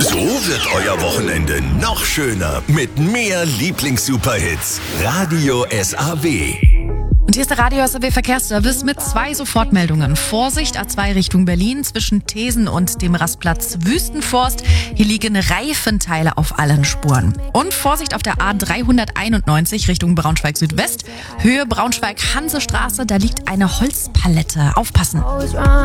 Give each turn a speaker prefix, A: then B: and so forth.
A: So wird euer Wochenende noch schöner mit mehr Lieblings-Superhits. Radio SAW.
B: Und hier ist der Radio SAW Verkehrsservice mit 2 Sofortmeldungen. Vorsicht, A2 Richtung Berlin zwischen Thesen und dem Rastplatz Wüstenforst. Hier liegen Reifenteile auf allen Spuren. Und Vorsicht auf der A391 Richtung Braunschweig Südwest. Höhe Braunschweig-Hansestraße, da liegt eine Holzpalette. Aufpassen.